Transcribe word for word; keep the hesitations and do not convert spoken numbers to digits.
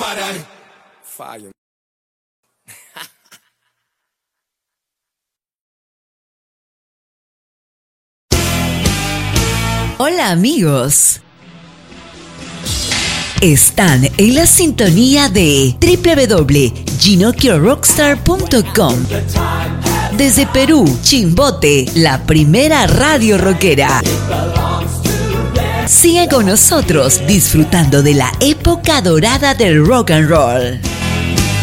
Fallo. Hola amigos. Están en la sintonía de doble u doble u doble u punto ginocchio rockstar punto com. Desde Perú, Chimbote, la primera radio rockera. Sigue con nosotros disfrutando de la época dorada del rock and roll.